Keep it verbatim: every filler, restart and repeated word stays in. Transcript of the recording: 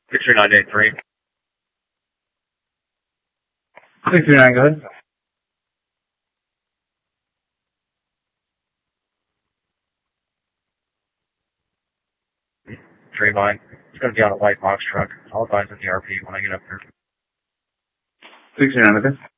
six three nine eight three. six three nine, go ahead. Three line. It's going to be on a white box truck. I'll advise on the R P when I get up there. six three nine, okay.